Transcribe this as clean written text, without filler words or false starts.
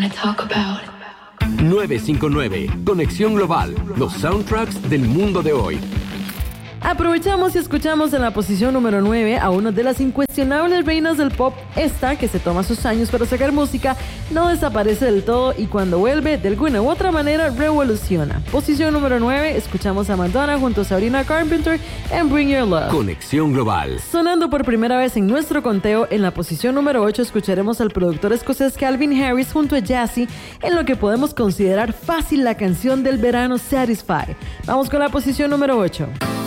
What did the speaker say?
959, Conexión Global, los soundtracks del mundo de hoy. Aprovechamos y escuchamos en la posición número 9 a una de las incuestionables reinas del pop. Esta, que se toma sus años para sacar música, no desaparece del todo y cuando vuelve, de alguna u otra manera, revoluciona. Posición número 9, escuchamos a Madonna junto a Sabrina Carpenter en Bring Your Love. Conexión Global. Sonando por primera vez en nuestro conteo, en la posición número 8 escucharemos al productor escocés Calvin Harris junto a Jazzy en lo que podemos considerar fácil la canción del verano Satisfy. Vamos con la posición número 8.